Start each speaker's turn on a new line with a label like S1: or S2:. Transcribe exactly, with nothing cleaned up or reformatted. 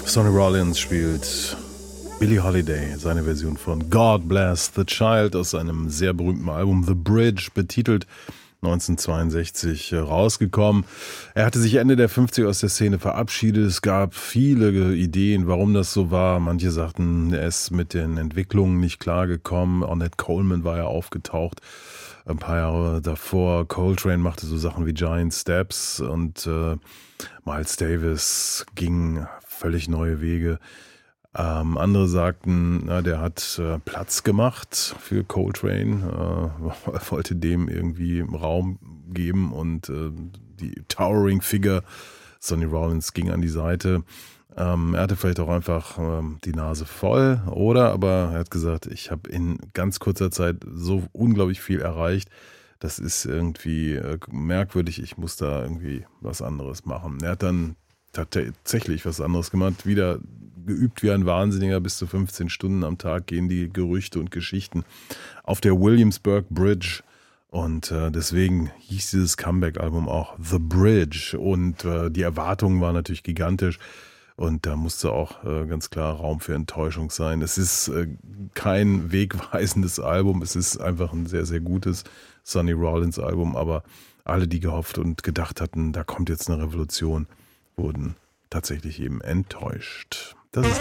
S1: Sonny Rollins spielt Billie Holiday, seine Version von God Bless the Child aus seinem sehr berühmten Album The Bridge, betitelt neunzehnhundertzweiundsechzig rausgekommen. Er hatte sich Ende der fünfziger aus der Szene verabschiedet. Es gab viele Ideen, warum das so war. Manche sagten, er ist mit den Entwicklungen nicht klargekommen. Ornette Coleman war ja aufgetaucht ein paar Jahre davor. Coltrane machte so Sachen wie Giant Steps und äh, Miles Davis ging völlig neue Wege. Ähm, andere sagten, na, der hat äh, Platz gemacht für Coltrane, äh, er wollte dem irgendwie Raum geben und äh, die Towering Figure Sonny Rollins ging an die Seite. Ähm, er hatte vielleicht auch einfach ähm, die Nase voll, oder? Aber er hat gesagt, ich habe in ganz kurzer Zeit so unglaublich viel erreicht. Das ist irgendwie äh, merkwürdig, ich muss da irgendwie was anderes machen. Er hat dann tatsächlich was anderes gemacht, wieder geübt wie ein Wahnsinniger, bis zu fünfzehn Stunden am Tag gehen die Gerüchte und Geschichten auf der Williamsburg Bridge und äh, deswegen hieß dieses Comeback-Album auch The Bridge und äh, die Erwartungen waren natürlich gigantisch und da musste auch äh, ganz klar Raum für Enttäuschung sein. Es ist äh, kein wegweisendes Album, es ist einfach ein sehr, sehr gutes Sonny Rollins Album, aber alle, die gehofft und gedacht hatten, da kommt jetzt eine Revolution, wurden tatsächlich eben enttäuscht. Das ist